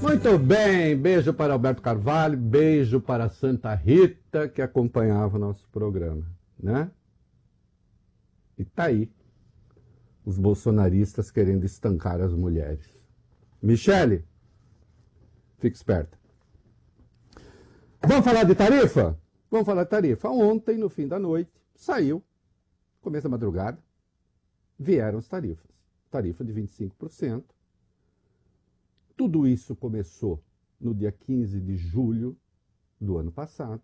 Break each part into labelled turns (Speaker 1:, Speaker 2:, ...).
Speaker 1: Muito bem, beijo para Alberto Carvalho, beijo para Santa Rita, que acompanhava o nosso programa, né? E tá aí, os bolsonaristas querendo estancar as mulheres. Michele, fique esperta. Vamos falar de tarifa? Vamos falar de tarifa. Ontem, no fim da noite, saiu, começo da madrugada, vieram as tarifas. Tarifa de 25%. Tudo isso começou no dia 15 de julho do ano passado.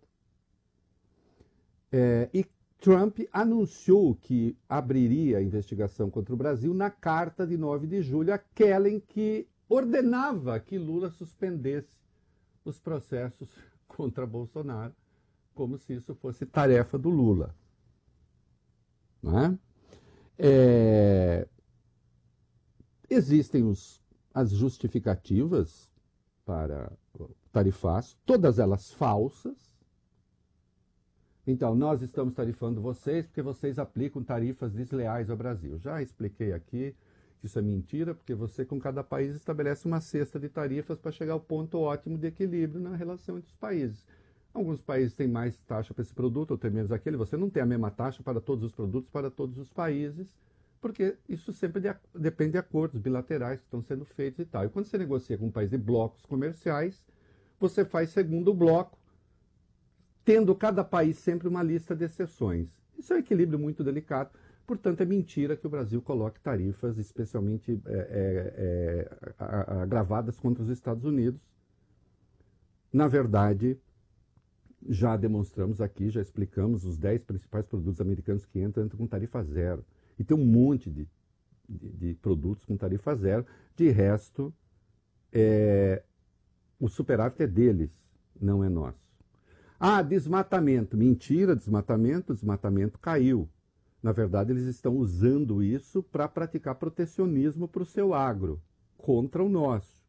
Speaker 1: E Trump anunciou que abriria a investigação contra o Brasil na carta de 9 de julho, aquela em que ordenava que Lula suspendesse os processos contra Bolsonaro, como se isso fosse tarefa do Lula. Não é? Existem as justificativas para o tarifaço, todas elas falsas. Então, nós estamos tarifando vocês porque vocês aplicam tarifas desleais ao Brasil. Já expliquei aqui que isso é mentira, porque você, com cada país, estabelece uma cesta de tarifas para chegar ao ponto ótimo de equilíbrio na relação entre os países. Alguns países têm mais taxa para esse produto, outros têm menos aquele. Você não tem a mesma taxa para todos os produtos, para todos os países, porque isso sempre depende de acordos bilaterais que estão sendo feitos e tal. E quando você negocia com um país de blocos comerciais, você faz segundo o bloco, tendo cada país sempre uma lista de exceções. Isso é um equilíbrio muito delicado. Portanto, é mentira que o Brasil coloque tarifas especialmente agravadas contra os Estados Unidos. Na verdade, já demonstramos aqui, já explicamos os 10 principais produtos americanos que entram com tarifa zero. E tem um monte de produtos com tarifa zero. De resto, o superávit é deles, não é nosso. Ah, desmatamento. Mentira, desmatamento caiu. Na verdade, eles estão usando isso para praticar protecionismo para o seu agro, contra o nosso.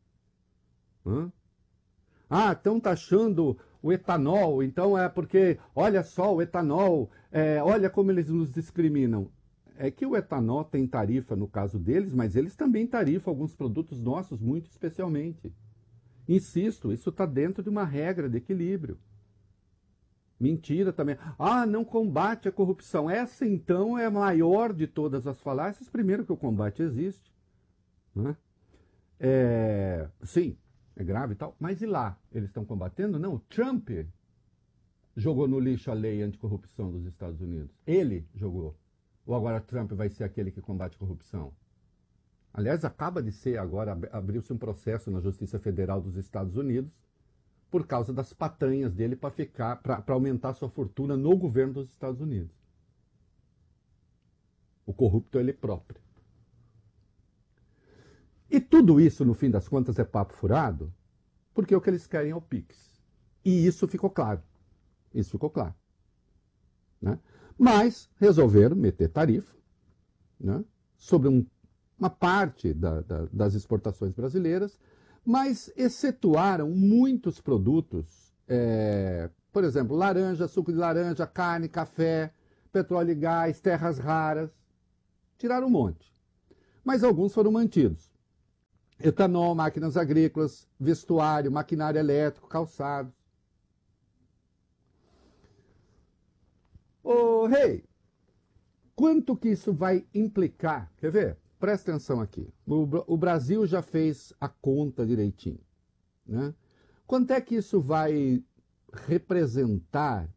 Speaker 1: Ah, estão taxando o etanol, então é porque, olha só, o etanol, olha como eles nos discriminam. É que o etanol tem tarifa no caso deles, mas eles também tarifam alguns produtos nossos, muito especialmente. Insisto, isso está dentro de uma regra de equilíbrio. Mentira também. Ah, não combate a corrupção. Essa, então, é a maior de todas as falácias. Primeiro que o combate existe. Né? Sim, é grave e tal. Mas e lá? Eles estão combatendo? Não, Trump jogou no lixo a lei anticorrupção dos Estados Unidos. Ele jogou. Ou agora Trump vai ser aquele que combate a corrupção? Aliás, acaba de ser agora, abriu-se um processo na Justiça Federal dos Estados Unidos por causa das patanhas dele para aumentar sua fortuna no governo dos Estados Unidos. O corrupto é ele próprio. E tudo isso, no fim das contas, é papo furado, porque o que eles querem é o PIX. E isso ficou claro. Isso ficou claro. Né? Mas resolveram meter tarifa, né, sobre uma parte das exportações brasileiras, mas excetuaram muitos produtos, por exemplo, laranja, suco de laranja, carne, café, petróleo e gás, terras raras. Tiraram um monte. Mas alguns foram mantidos. Etanol, máquinas agrícolas, vestuário, maquinário elétrico, calçados. Ô, Rei, quanto que isso vai implicar? Quer ver? Presta atenção aqui. O Brasil já fez a conta direitinho. Né? Quanto é que isso vai representar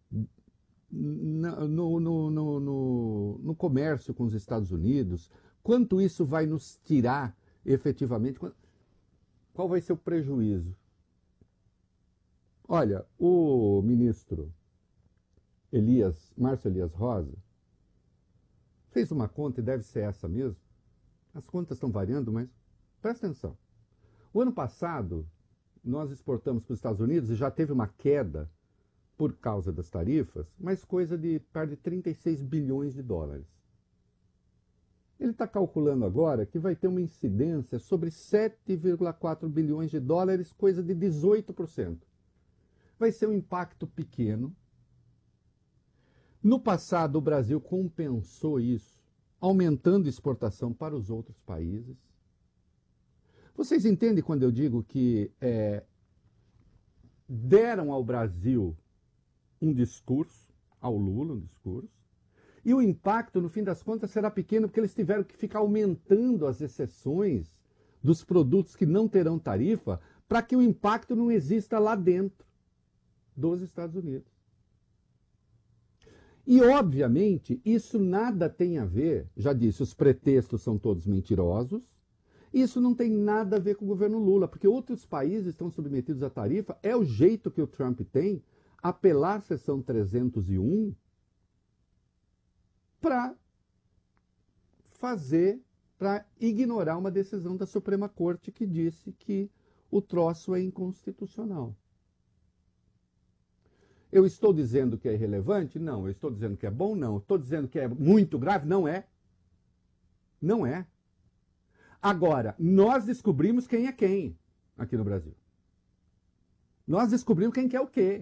Speaker 1: no comércio com os Estados Unidos? Quanto isso vai nos tirar efetivamente? Qual vai ser o prejuízo? Olha, o ministro Márcio Elias Rosa, fez uma conta, e deve ser essa mesmo. As contas estão variando, mas presta atenção. O ano passado, nós exportamos para os Estados Unidos e já teve uma queda por causa das tarifas, mas coisa de perto de 36 bilhões de dólares. Ele está calculando agora que vai ter uma incidência sobre 7,4 bilhões de dólares, coisa de 18%. Vai ser um impacto pequeno. No passado, o Brasil compensou isso, aumentando exportação para os outros países. Vocês entendem quando eu digo que deram ao Brasil um discurso, ao Lula um discurso, e o impacto, no fim das contas, será pequeno, porque eles tiveram que ficar aumentando as exceções dos produtos que não terão tarifa para que o impacto não exista lá dentro dos Estados Unidos. E, obviamente, isso nada tem a ver, já disse, os pretextos são todos mentirosos, isso não tem nada a ver com o governo Lula, porque outros países estão submetidos à tarifa, é o jeito que o Trump tem apelar à seção 301 para ignorar uma decisão da Suprema Corte que disse que o troço é inconstitucional. Eu estou dizendo que é irrelevante? Não. Eu estou dizendo que é bom? Não. Estou dizendo que é muito grave? Não é. Não é. Agora, nós descobrimos quem é quem aqui no Brasil. Nós descobrimos quem quer o quê.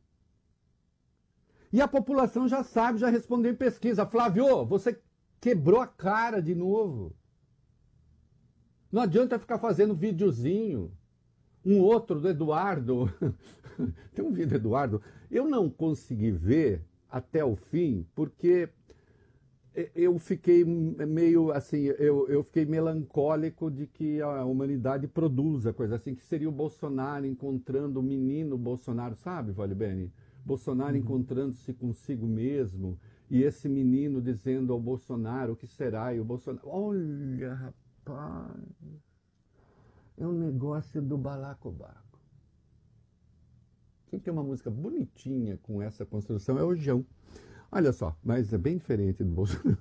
Speaker 1: E a população já sabe, já respondeu em pesquisa. Flávio, você quebrou a cara de novo. Não adianta ficar fazendo videozinho. Um outro do Eduardo. Tem um vídeo do Eduardo. Eu não consegui ver até o fim, porque eu fiquei meio assim, eu fiquei melancólico de que a humanidade produza coisa assim, que seria o Bolsonaro encontrando o menino Bolsonaro, sabe, Vale Bene? Bolsonaro encontrando-se consigo mesmo, e esse menino dizendo ao Bolsonaro o que será, e o Bolsonaro... Olha, rapaz, é um negócio do balacobaco. Quem tem uma música bonitinha com essa construção é o João. Olha só, mas é bem diferente do Bolsonaro.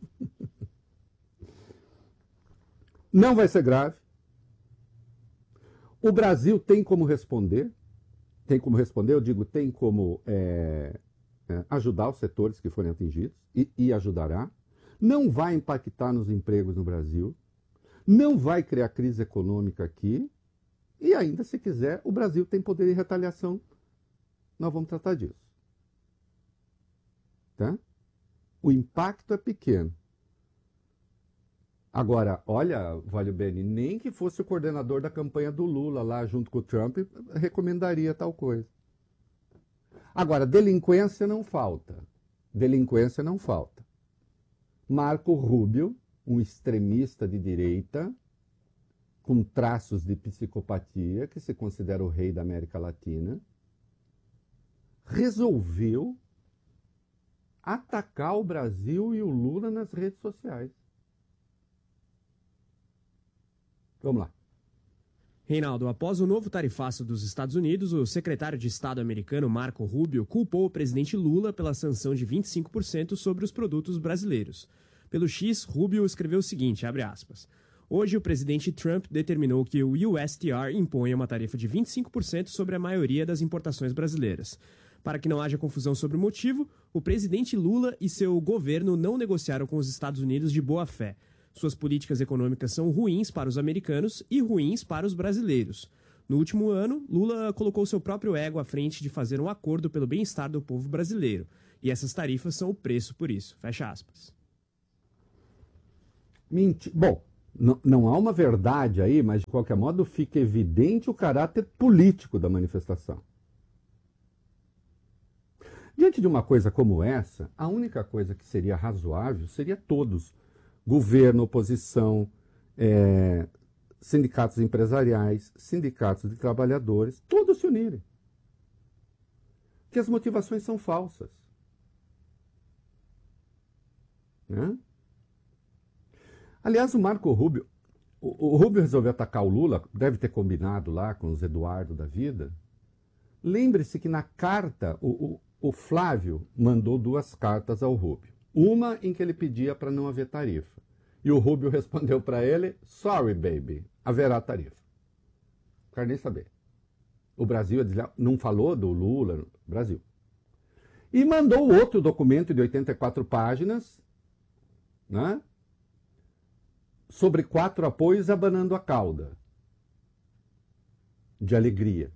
Speaker 1: Não vai ser grave. O Brasil tem como responder. Tem como responder, eu digo, tem como ajudar os setores que forem atingidos, e ajudará. Não vai impactar nos empregos no Brasil. Não vai criar crise econômica aqui. E ainda, se quiser, o Brasil tem poder de retaliação. Nós vamos tratar disso. Tá? O impacto é pequeno. Agora, olha, Vale Bene, nem que fosse o coordenador da campanha do Lula lá junto com o Trump, recomendaria tal coisa. Agora, delinquência não falta. Delinquência não falta. Marco Rubio, um extremista de direita, com traços de psicopatia, que se considera o rei da América Latina, resolveu atacar o Brasil e o Lula nas redes sociais. Vamos lá.
Speaker 2: Reinaldo, após o novo tarifaço dos Estados Unidos, o secretário de Estado americano Marco Rubio culpou o presidente Lula pela sanção de 25% sobre os produtos brasileiros. Pelo X, Rubio escreveu o seguinte, abre aspas, hoje o presidente Trump determinou que o USTR imponha uma tarifa de 25% sobre a maioria das importações brasileiras. Para que não haja confusão sobre o motivo, o presidente Lula e seu governo não negociaram com os Estados Unidos de boa fé. Suas políticas econômicas são ruins para os americanos e ruins para os brasileiros. No último ano, Lula colocou seu próprio ego à frente de fazer um acordo pelo bem-estar do povo brasileiro. E essas tarifas são o preço por isso. Fecha aspas.
Speaker 1: Bom, não há uma verdade aí, mas de qualquer modo fica evidente o caráter político da manifestação. Diante de uma coisa como essa, a única coisa que seria razoável seria todos, governo, oposição, sindicatos empresariais, sindicatos de trabalhadores, todos se unirem. Que as motivações são falsas. Né? Aliás, o Marco Rubio, o Rubio resolveu atacar o Lula, deve ter combinado lá com os Eduardo da vida. Lembre-se que na carta, o Flávio mandou 2 cartas ao Rubio. Uma em que ele pedia para não haver tarifa. E o Rubio respondeu para ele, sorry baby, haverá tarifa. Não quero nem saber. O Brasil não falou do Lula, Brasil. E mandou outro documento de 84 páginas, né, sobre 4 apoios abanando a cauda. De alegria.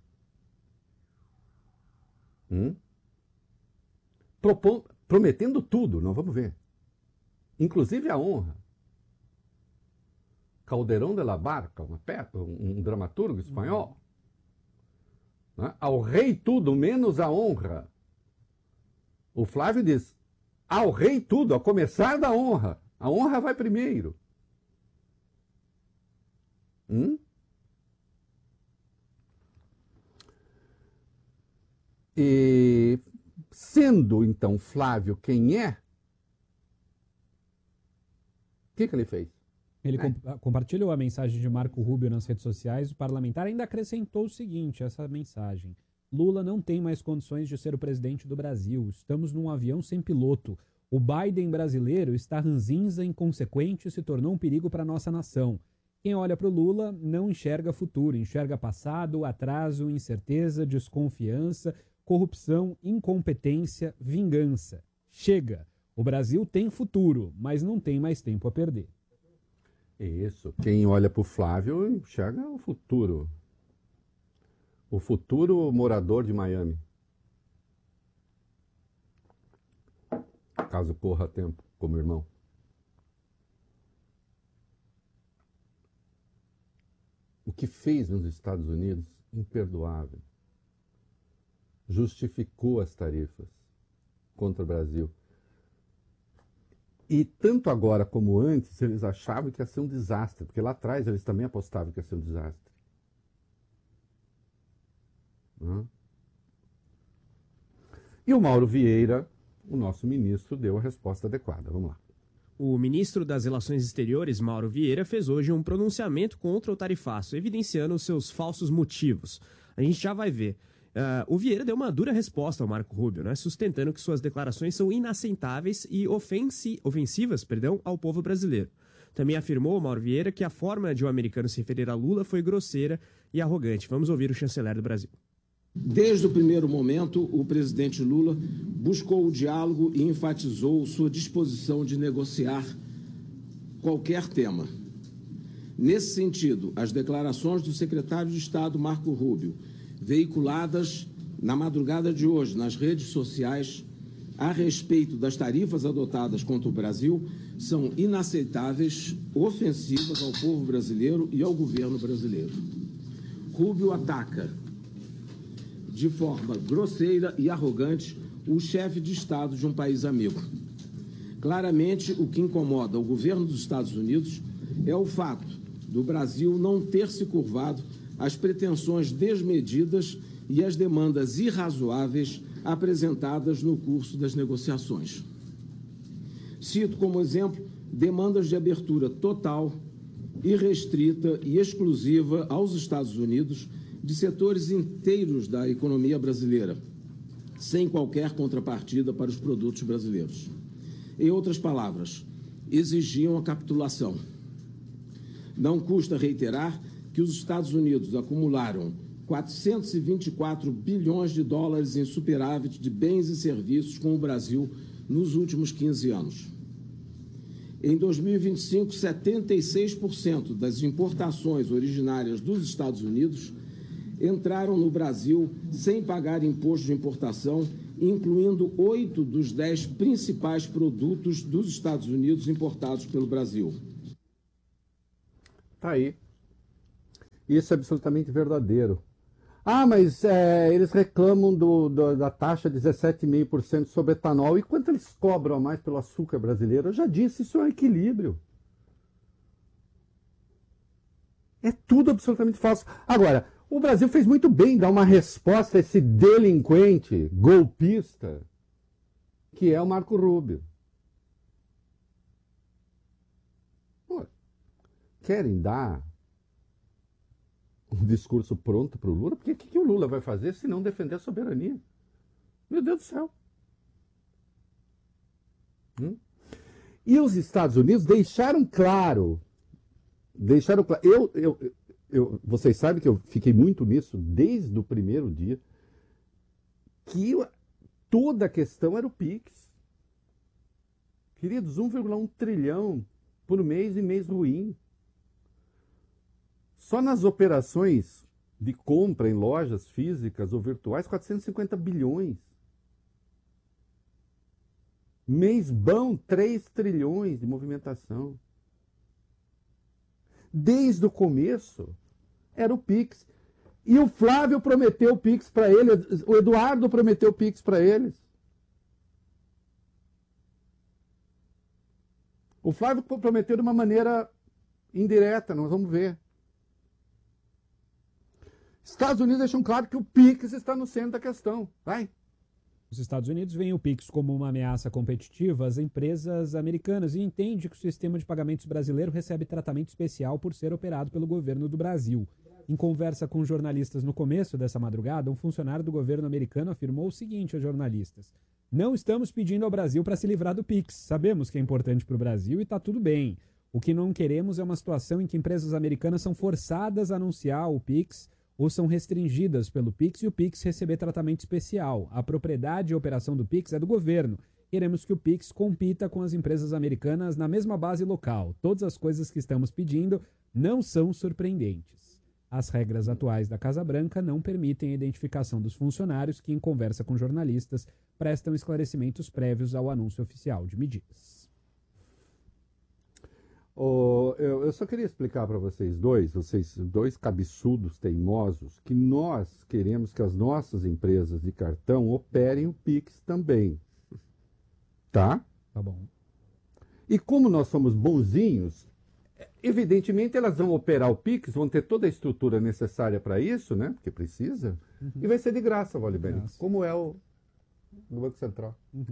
Speaker 1: Prometendo tudo, nós vamos ver. Inclusive a honra. Calderón de la Barca, um dramaturgo espanhol. Né? Ao rei tudo, menos a honra. O Flávio diz, ao rei tudo, a começar da honra. A honra vai primeiro. E sendo, então, Flávio quem é, o que ele fez?
Speaker 3: Ele compartilhou a mensagem de Marco Rubio nas redes sociais. O parlamentar ainda acrescentou o seguinte, essa mensagem. Lula não tem mais condições de ser o presidente do Brasil. Estamos num avião sem piloto. O Biden brasileiro está ranzinza, inconsequente e se tornou um perigo para a nossa nação. Quem olha para o Lula não enxerga futuro, enxerga passado, atraso, incerteza, desconfiança, corrupção, incompetência, vingança. Chega! O Brasil tem futuro, mas não tem mais tempo a perder.
Speaker 1: Isso. Quem olha para o Flávio enxerga o futuro. O futuro morador de Miami. Caso corra a tempo, como irmão. O que fez nos Estados Unidos, imperdoável. Justificou as tarifas contra o Brasil. E tanto agora como antes, eles achavam que ia ser um desastre, porque lá atrás eles também apostavam que ia ser um desastre. E o Mauro Vieira, o nosso ministro, deu a resposta adequada. Vamos lá.
Speaker 2: O ministro das Relações Exteriores, Mauro Vieira, fez hoje um pronunciamento contra o tarifaço, evidenciando os seus falsos motivos. A gente já vai ver. O Vieira deu uma dura resposta ao Marco Rubio, né, sustentando que suas declarações são inaceitáveis e ofensivas ao povo brasileiro. Também afirmou, Mauro Vieira, que a forma de um americano se referir a Lula foi grosseira e arrogante. Vamos ouvir o chanceler do Brasil.
Speaker 4: Desde o primeiro momento, o presidente Lula buscou o diálogo e enfatizou sua disposição de negociar qualquer tema. Nesse sentido, as declarações do secretário de Estado, Marco Rubio, veiculadas na madrugada de hoje nas redes sociais a respeito das tarifas adotadas contra o Brasil são inaceitáveis, ofensivas ao povo brasileiro e ao governo brasileiro. Rubio ataca de forma grosseira e arrogante o chefe de Estado de um país amigo. Claramente, o que incomoda o governo dos Estados Unidos é o fato do Brasil não ter se curvado às pretensões desmedidas e às demandas irrazoáveis apresentadas no curso das negociações. Cito como exemplo demandas de abertura total, irrestrita e exclusiva aos Estados Unidos de setores inteiros da economia brasileira, sem qualquer contrapartida para os produtos brasileiros. Em outras palavras, exigiam a capitulação. Não custa reiterar que os Estados Unidos acumularam 424 bilhões de dólares em superávit de bens e serviços com o Brasil nos últimos 15 anos. Em 2025, 76% das importações originárias dos Estados Unidos entraram no Brasil sem pagar imposto de importação, incluindo 8 dos 10 principais produtos dos Estados Unidos importados pelo Brasil.
Speaker 1: Tá aí. Isso é absolutamente verdadeiro. Ah, mas eles reclamam da taxa de 17,5% sobre etanol. E quanto eles cobram a mais pelo açúcar brasileiro? Eu já disse, isso é um equilíbrio. É tudo absolutamente falso. Agora, o Brasil fez muito bem em dar uma resposta a esse delinquente, golpista, que é o Marco Rubio. Pô, querem dar um discurso pronto para o Lula? Porque o que o Lula vai fazer se não defender a soberania? Meu Deus do céu. E os Estados Unidos deixaram claro. Vocês sabem que eu fiquei muito nisso desde o primeiro dia, que toda a questão era o PIX. Queridos, 1,1 trilhão por mês e mês ruim. Só nas operações de compra em lojas físicas ou virtuais, 450 bilhões. Mês bom, 3 trilhões de movimentação. desde o começo, era o Pix. E o Flávio prometeu o Pix para ele, o Eduardo prometeu o Pix para eles. O Flávio prometeu de uma maneira indireta, nós vamos ver. Estados Unidos deixam claro que o Pix está no centro da questão. Vai.
Speaker 3: Os Estados Unidos veem o Pix como uma ameaça competitiva às empresas americanas e entende que o sistema de pagamentos brasileiro recebe tratamento especial por ser operado pelo governo do Brasil. Em conversa com jornalistas no começo dessa madrugada, um funcionário do governo americano afirmou o seguinte aos jornalistas: não estamos pedindo ao Brasil para se livrar do Pix. Sabemos que é importante para o Brasil e está tudo bem. O que não queremos é uma situação em que empresas americanas são forçadas a anunciar o Pix ou são restringidas pelo Pix e o Pix receber tratamento especial. A propriedade e operação do Pix é do governo. Queremos que o Pix compita com as empresas americanas na mesma base local. Todas as coisas que estamos pedindo não são surpreendentes. As regras atuais da Casa Branca não permitem a identificação dos funcionários que, em conversa com jornalistas, prestam esclarecimentos prévios ao anúncio oficial de medidas.
Speaker 1: Eu só queria explicar para vocês dois cabeçudos teimosos, que nós queremos que as nossas empresas de cartão operem o Pix também. Tá?
Speaker 3: Tá bom.
Speaker 1: E como nós somos bonzinhos, evidentemente elas vão operar o Pix, vão ter toda a estrutura necessária para isso, né? Porque precisa. E vai ser de graça, Vale Bem. Como é o do Banco Central.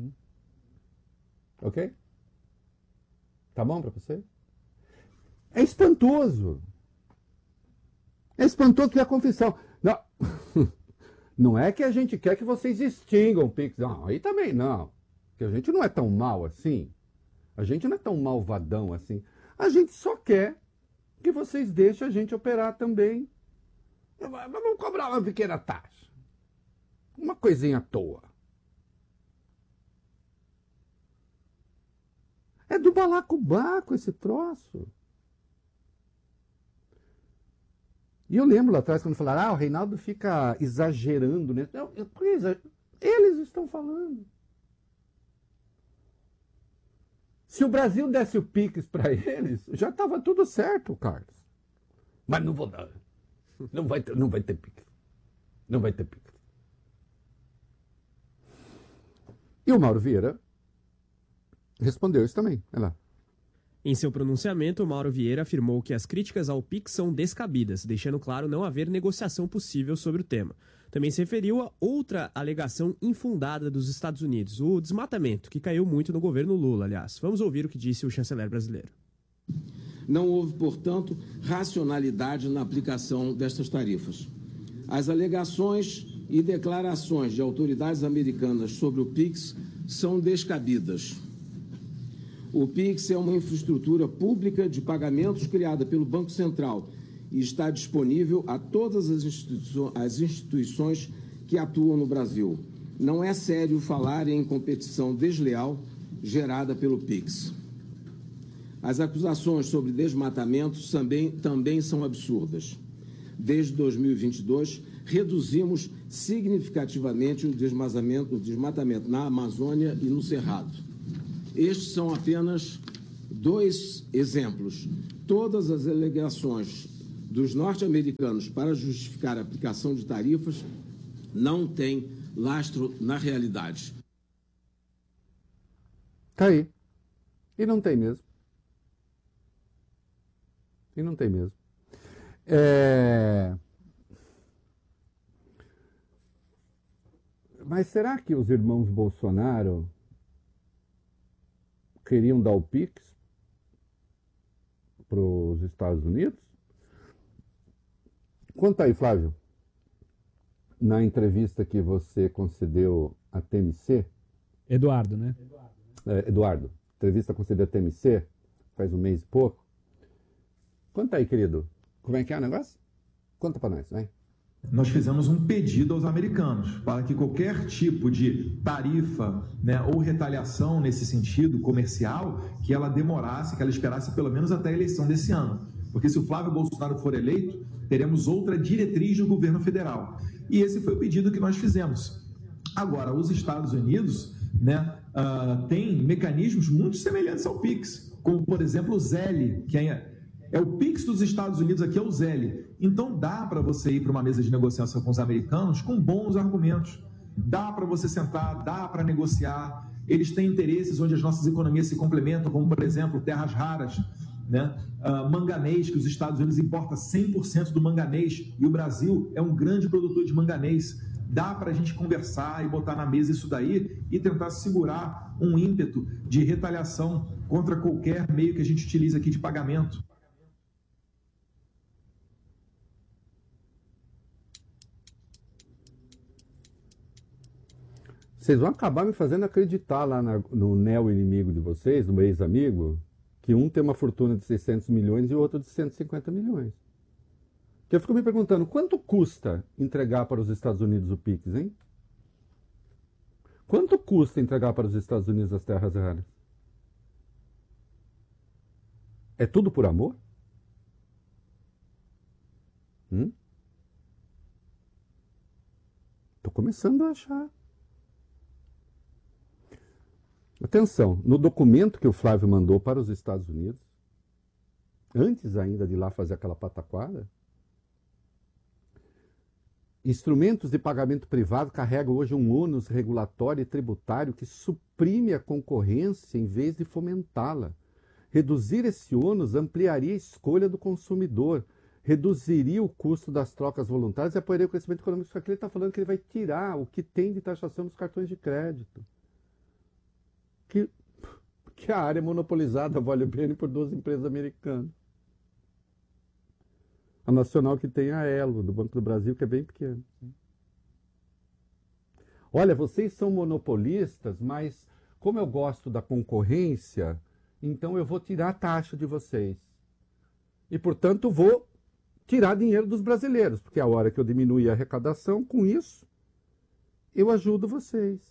Speaker 1: Ok? Tá bom para você? É espantoso. É espantoso que é a confissão. Não, não é que a gente quer que vocês extingam o Pix. Não, aí também não. Porque a gente não é tão mal assim. A gente não é tão malvadão assim. A gente só quer que vocês deixem a gente operar também. Vamos cobrar uma pequena taxa. Uma coisinha à toa. É do balacobaco esse troço. E eu lembro lá atrás quando falaram, o Reinaldo fica exagerando, né? Não, eles estão falando. Se o Brasil desse o Pix para eles, já estava tudo certo, Carlos. Mas não vou dar. Não vai ter Pix. Não vai ter Pix. E o Mauro Vieira respondeu isso também. Olha lá.
Speaker 2: Em seu pronunciamento, Mauro Vieira afirmou que as críticas ao Pix são descabidas, deixando claro não haver negociação possível sobre o tema. Também se referiu a outra alegação infundada dos Estados Unidos, o desmatamento, que caiu muito no governo Lula, aliás. Vamos ouvir o que disse o chanceler brasileiro.
Speaker 4: Não houve, portanto, racionalidade na aplicação destas tarifas. As alegações e declarações de autoridades americanas sobre o Pix são descabidas. O Pix é uma infraestrutura pública de pagamentos criada pelo Banco Central e está disponível a todas as instituições que atuam no Brasil. Não é sério falar em competição desleal gerada pelo Pix. As acusações sobre desmatamentos também são absurdas. Desde 2022, reduzimos significativamente o desmatamento na Amazônia e no Cerrado. Estes são apenas dois exemplos. Todas as alegações dos norte-americanos para justificar a aplicação de tarifas não têm lastro na realidade.
Speaker 1: Tá aí. E não tem mesmo. E não tem mesmo. Mas será que os irmãos Bolsonaro queriam dar o Pix para os Estados Unidos? Conta aí, Flávio. Na entrevista que você concedeu à TMC...
Speaker 3: Eduardo, né?
Speaker 1: Eduardo. Entrevista concedida à TMC, faz um mês e pouco. Conta aí, querido. Como é que é o negócio? Conta para nós, vai.
Speaker 5: Nós fizemos um pedido aos americanos para que qualquer tipo de tarifa, né, ou retaliação nesse sentido comercial, que ela demorasse, que ela esperasse pelo menos até a eleição desse ano. Porque se o Flávio Bolsonaro for eleito, teremos outra diretriz do governo federal. E esse foi o pedido que nós fizemos. Agora, os Estados Unidos, né, têm mecanismos muito semelhantes ao Pix, como, por exemplo, o Zelle, que é É o PIX dos Estados Unidos aqui, é o ZEL. Então dá para você ir para uma mesa de negociação com os americanos com bons argumentos. Dá para você sentar, dá para negociar. Eles têm interesses onde as nossas economias se complementam, como, por exemplo, terras raras, né? Manganês, que os Estados Unidos importam 100% do manganês, e o Brasil é um grande produtor de manganês. Dá para a gente conversar e botar na mesa isso daí e tentar segurar um ímpeto de retaliação contra qualquer meio que a gente utiliza aqui de pagamento.
Speaker 1: Vocês vão acabar me fazendo acreditar lá no neo-inimigo de vocês, no ex-amigo, que um tem uma fortuna de 600 milhões e o outro de 150 milhões. Que eu fico me perguntando, quanto custa entregar para os Estados Unidos o PIX, hein? Quanto custa entregar para os Estados Unidos as terras raras? É tudo por amor? Tô começando a achar. Atenção, no documento que o Flávio mandou para os Estados Unidos, antes ainda de ir lá fazer aquela pataquada, instrumentos de pagamento privado carregam hoje um ônus regulatório e tributário que suprime a concorrência em vez de fomentá-la. Reduzir esse ônus ampliaria a escolha do consumidor, reduziria o custo das trocas voluntárias e apoiaria o crescimento econômico. Só que ele está falando que ele vai tirar o que tem de taxação dos cartões de crédito. Que a área é monopolizada, vale a pena, por duas empresas americanas. A nacional que tem a Elo, do Banco do Brasil, que é bem pequena. Olha, vocês são monopolistas, mas como eu gosto da concorrência, então eu vou tirar a taxa de vocês. E, portanto, vou tirar dinheiro dos brasileiros, porque a hora que eu diminuir a arrecadação, com isso, eu ajudo vocês.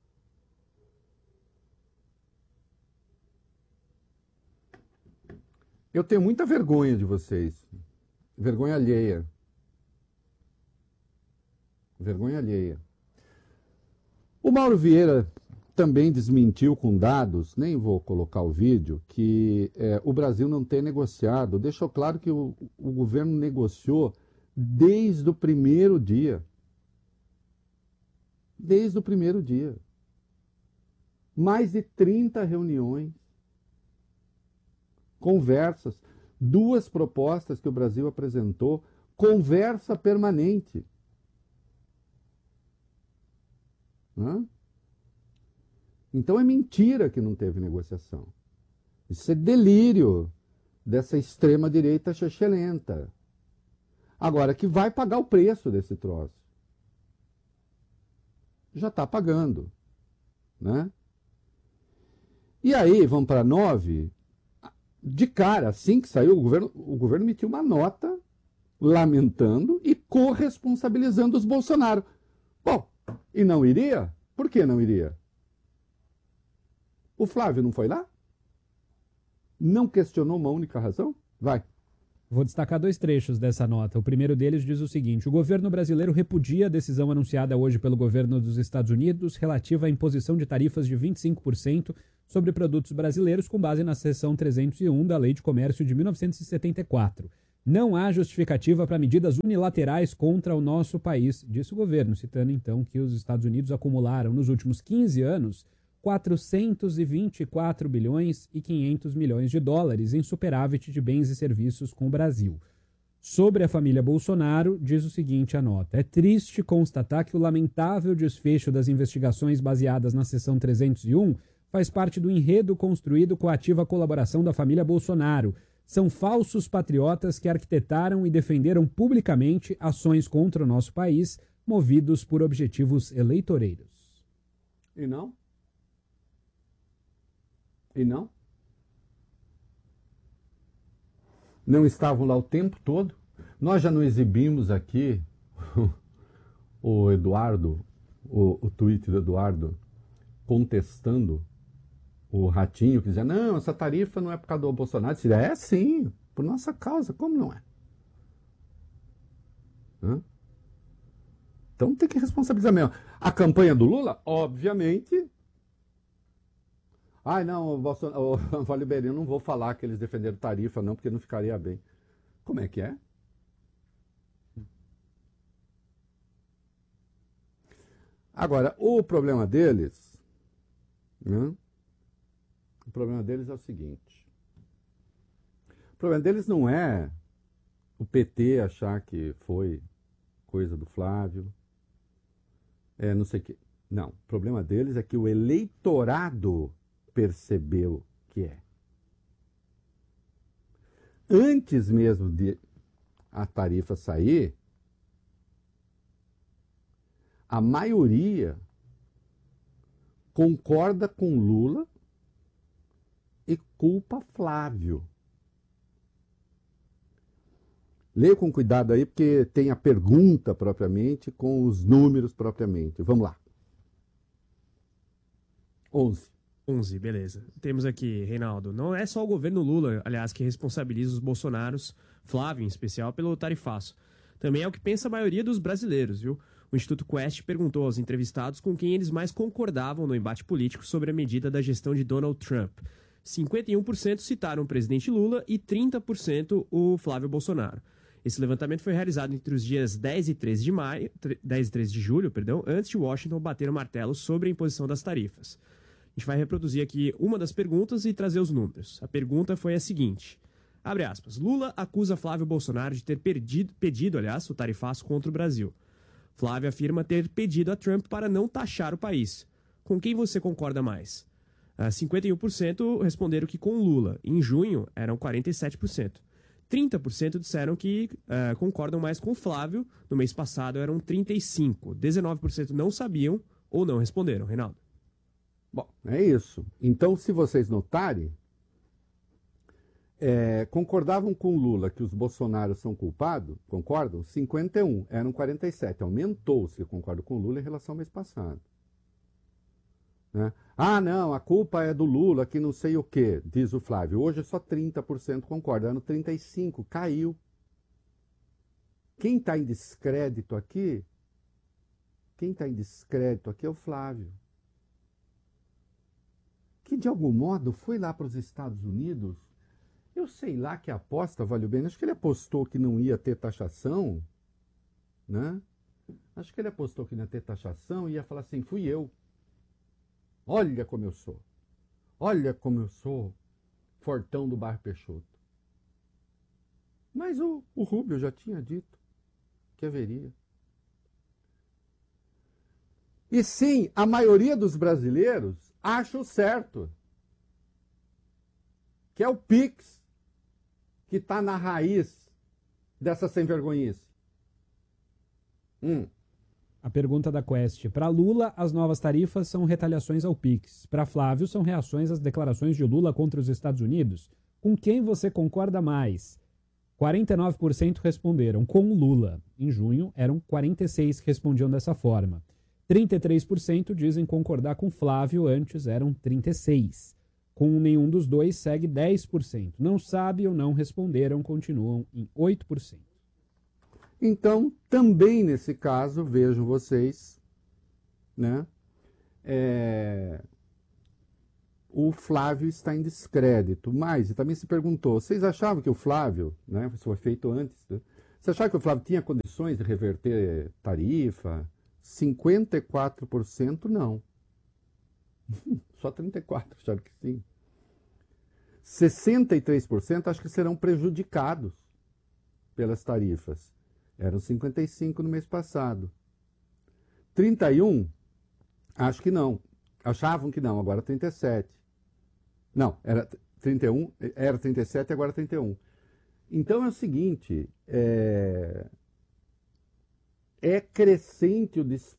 Speaker 1: Eu tenho muita vergonha de vocês. Vergonha alheia. Vergonha alheia. O Mauro Vieira também desmentiu com dados, nem vou colocar o vídeo, que o Brasil não tem negociado. Deixou claro que o governo negociou desde o primeiro dia. Desde o primeiro dia. Mais de 30 reuniões. Conversas, 2 propostas que o Brasil apresentou, conversa permanente. Então é mentira que não teve negociação. Isso é delírio dessa extrema-direita chechelenta. Agora, que vai pagar o preço desse troço. Já está pagando. Né? E aí, vamos para 9... De cara, assim que saiu, o governo emitiu uma nota lamentando e corresponsabilizando os Bolsonaro. Bom, e não iria? Por que não iria? O Flávio não foi lá? Não questionou uma única razão? Vai.
Speaker 3: Vou destacar 2 trechos dessa nota. O primeiro deles diz o seguinte: o governo brasileiro repudia a decisão anunciada hoje pelo governo dos Estados Unidos relativa à imposição de tarifas de 25% sobre produtos brasileiros com base na seção 301 da Lei de Comércio de 1974. Não há justificativa para medidas unilaterais contra o nosso país, disse o governo, citando então que os Estados Unidos acumularam nos últimos 15 anos 424 bilhões e 500 milhões de dólares em superávit de bens e serviços com o Brasil. Sobre a família Bolsonaro, diz o seguinte a nota: é triste constatar que o lamentável desfecho das investigações baseadas na seção 301 faz parte do enredo construído com a ativa colaboração da família Bolsonaro. São falsos patriotas que arquitetaram e defenderam publicamente ações contra o nosso país, movidos por objetivos eleitoreiros.
Speaker 1: E não? E não? Não estavam lá o tempo todo? Nós já não exibimos aqui o Eduardo, o tweet do Eduardo, contestando o Ratinho, que dizia, não, essa tarifa não é por causa do Bolsonaro. Dizia, é sim, por nossa causa, como não é? Então tem que responsabilizar mesmo. A campanha do Lula, obviamente, Ai, não, o Vale Beirinho, não vou falar que eles defenderam tarifa, não, porque não ficaria bem. Como é que é? Agora, o problema deles, né? O problema deles é o seguinte. O problema deles não é o PT achar que foi coisa do Flávio, não sei o quê. Não, o problema deles é que o eleitorado percebeu que é. Antes mesmo de a tarifa sair, a maioria concorda com Lula e culpa Flávio. Leia com cuidado aí, porque tem a pergunta propriamente com os números propriamente. Vamos lá. 11.
Speaker 2: 11, beleza. Temos aqui, Reinaldo, não é só o governo Lula, aliás, que responsabiliza os bolsonaros, Flávio em especial, pelo tarifaço. Também é o que pensa a maioria dos brasileiros, viu? O Instituto Quest perguntou aos entrevistados com quem eles mais concordavam no embate político sobre a medida da gestão de Donald Trump. 51% citaram o presidente Lula e 30% o Flávio Bolsonaro. Esse levantamento foi realizado entre os dias 10 e 13 de julho, antes de Washington bater o martelo sobre a imposição das tarifas. A gente vai reproduzir aqui uma das perguntas e trazer os números. A pergunta foi a seguinte, abre aspas, Lula acusa Flávio Bolsonaro de ter pedido, o tarifaço contra o Brasil. Flávio afirma ter pedido a Trump para não taxar o país. Com quem você concorda mais? 51% responderam que com Lula. Em junho, eram 47%. 30% disseram que concordam mais com Flávio. No mês passado, eram 35%. 19% não sabiam ou não responderam. Reinaldo.
Speaker 1: Bom, é isso. Então, se vocês notarem, concordavam com Lula que os bolsonaros são culpados, concordam? 51, eram 47. Aumentou-se, concordo com Lula em relação ao mês passado. Né? Ah, não, a culpa é do Lula, que não sei o quê, diz o Flávio. Hoje só 30% concorda, ano 35%, caiu. Quem está em descrédito aqui? Quem está em descrédito aqui é o Flávio. Que de algum modo foi lá para os Estados Unidos. Eu sei lá que aposta, valeu bem. Acho que ele apostou que não ia ter taxação, né? Acho que ele apostou que não ia ter taxação e ia falar assim, fui eu. Olha como eu sou. Olha como eu sou fortão do bairro Peixoto. Mas o Rubio já tinha dito que haveria. E sim, a maioria dos brasileiros acha o certo. Que é o Pix que está na raiz dessa sem-vergonhice.
Speaker 3: A pergunta da Quest. Para Lula, as novas tarifas são retaliações ao Pix. Para Flávio, são reações às declarações de Lula contra os Estados Unidos. Com quem você concorda mais? 49% responderam com Lula. Em junho, eram 46% que respondiam dessa forma. 33% dizem concordar com Flávio, antes eram 36%. Com nenhum dos dois, segue 10%. Não sabe ou não responderam, continuam em 8%.
Speaker 1: Então, também nesse caso, vejam vocês, né? O Flávio está em descrédito. Mas também se perguntou, vocês achavam que o Flávio, né? Isso foi feito antes, né? Você achava que o Flávio tinha condições de reverter tarifa? 54% não. Só 34% acharam que sim. 63% acham que serão prejudicados pelas tarifas. Eram 55% no mês passado. 31% acho que não. Achavam que não, agora 37%. Não, era 31%, era 37% e agora 31%. Então é o seguinte, é crescente